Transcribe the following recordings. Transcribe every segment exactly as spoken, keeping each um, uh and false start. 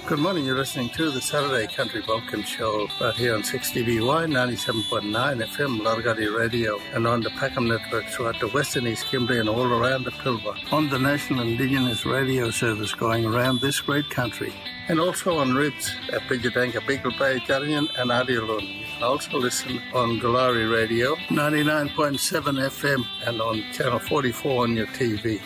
Good morning. You're listening to the Saturday Country Bumpkin Show right here on six D B Y ninety-seven point nine F M, Largadi Radio, and on the Packham Network throughout the Western East Kimberley and all around the Pilbara, on the National Indigenous Radio Service going around this great country, and also on Ribs at Bijadanka, Beagle Bay, Jarian, and Adialun. You can also listen on Galari Radio, ninety-nine point seven F M, and on Channel forty-four on your T V.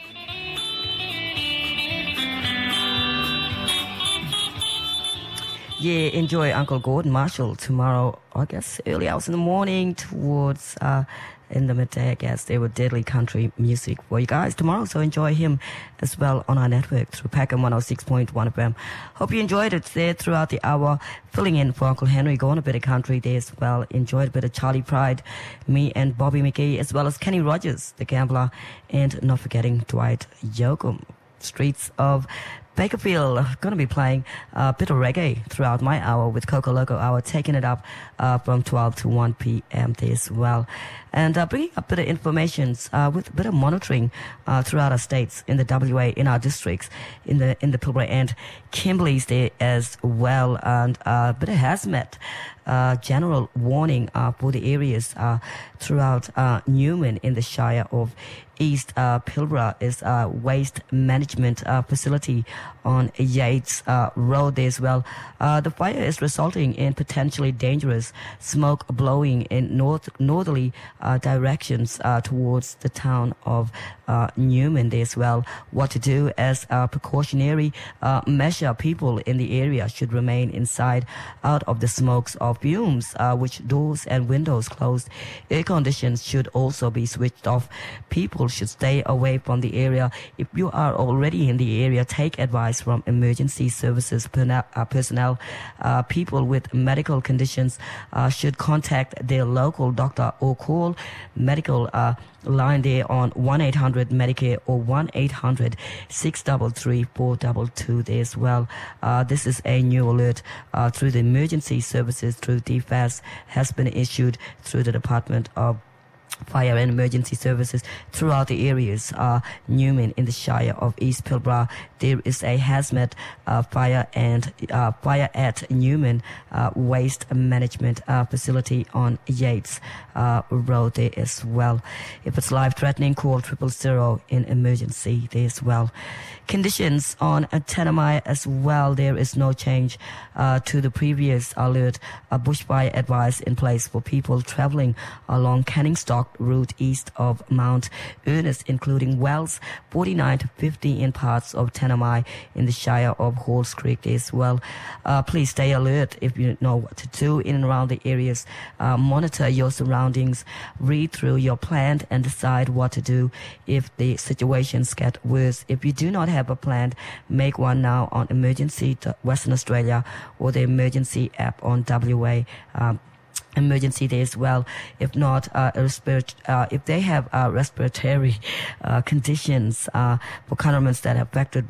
Yeah, enjoy Uncle Gordon Marshall tomorrow, I guess, early hours in the morning towards, uh, in the midday, I guess. They were deadly country music for you guys tomorrow, so enjoy him as well on our network through Packham one oh six point one F M. Hope you enjoyed it there throughout the hour, filling in for Uncle Henry, going a bit of country there as well. Enjoyed a bit of Charlie Pride, me and Bobby McGee, as well as Kenny Rogers, the gambler, and not forgetting Dwight Yoakam. Streets of Bakerfield. Going to be playing a bit of reggae throughout my hour with Coco Loco Hour, taking it up uh, from twelve to one p.m. there as well. And uh, bringing up a bit of information uh, with a bit of monitoring uh, throughout our states, in the W A, in our districts, in the in the Pilbara and Kimberley's there as well. And uh, a bit of hazmat. Uh, general warning uh, for the areas uh, throughout uh, Newman in the Shire of East uh, Pilbara is a waste management uh, facility on Yates uh, Road there as well. Uh, the fire is resulting in potentially dangerous smoke blowing in north northerly uh, directions uh, towards the town of uh, Newman there as well. What to do as a precautionary uh, measure? People in the area should remain inside, out of the smokes of fumes, uh, which doors and windows closed. Air conditions should also be switched off. People should stay away from the area. If you are already in the area, take advice from emergency services personnel. Uh, personnel. Uh, people with medical conditions uh, should contact their local doctor or call medical uh, line there on one eight hundred Medicare or one eight hundred six three three four two two there as well. Uh, this is a new alert uh, through the emergency services through D F A S, has been issued through the Department of Fire and Emergency Services throughout the areas. Uh, Newman in the Shire of East Pilbara, there is a hazmat uh, fire and uh, fire at Newman uh, waste management uh, facility on Yates uh, Road there as well. If it's life-threatening, call triple zero in emergency there as well. Conditions on uh, Tanami as well. There is no change uh, to the previous alert. A bushfire advice in place for people traveling along Canningstock route east of Mount Ernest, including Wells, forty-nine to fifty in parts of Tanami in the Shire of Halls Creek as well. Uh, please stay alert if you know what to do in and around the areas. Uh, monitor your surroundings, read through your plan and decide what to do if the situations get worse. If you do not have a plan, make one now on Emergency to Western Australia or the emergency app on W A. Um, emergency there as well. If not, uh, respir- uh, if they have uh, respiratory uh, conditions uh, for countrymen that have affected